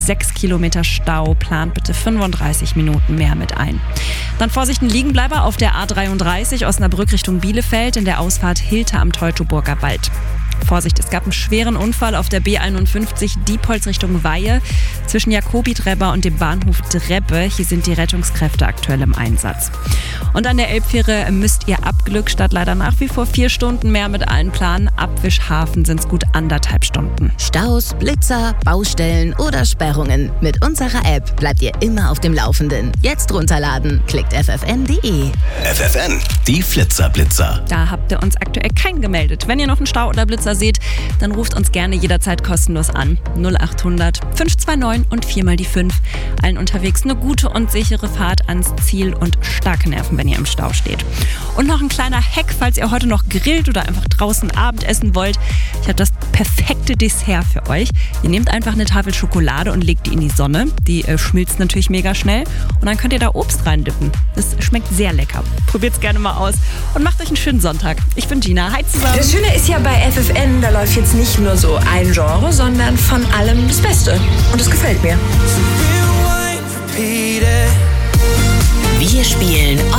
6 Kilometer Stau, plant bitte 35 Minuten mehr mit ein. Dann Vorsicht, ein Liegenbleiber auf der A33 Osnabrück Richtung Bielefeld in der Ausfahrt Hilter am Teutoburger Wald. Vorsicht, es gab einen schweren Unfall auf der B51 Diepholz Richtung Weihe zwischen Jakobi-Drebber und dem Bahnhof Drebbe. Hier sind die Rettungskräfte aktuell im Einsatz. Und an der Elbfähre müsst ihr ab Glückstadt leider nach wie vor 4 Stunden mehr mit allen planen. Ab Wischhafen sind es gut 1,5 Stunden. Staus, Blitzer, Baustellen oder Sperrungen. Mit unserer App bleibt ihr immer auf dem Laufenden. Jetzt runterladen, klickt ffn.de. FFN, die Flitzer-Blitzer. Da habt ihr uns aktuell keinen gemeldet. Wenn ihr noch einen Stau oder Blitzer seht, dann ruft uns gerne jederzeit kostenlos an. 0800 529 und 4 mal die 5. Allen unterwegs eine gute und sichere Fahrt ans Ziel und starke Nerven, wenn ihr im Stau steht. Und noch ein kleiner Hack, falls ihr heute noch grillt oder einfach draußen Abendessen wollt. Ich habe das perfekte Dessert für euch. Ihr nehmt einfach eine Tafel Schokolade und legt die in die Sonne. Die schmilzt natürlich mega schnell. Und dann könnt ihr da Obst reindippen. Das schmeckt sehr lecker. Probiert's gerne mal aus und macht euch einen schönen Sonntag. Ich bin Gina. Hi zusammen. Das Schöne ist ja bei FFN, da läuft jetzt nicht nur so ein Genre, sondern von allem das Beste. Und das gefällt mir. Wir spielen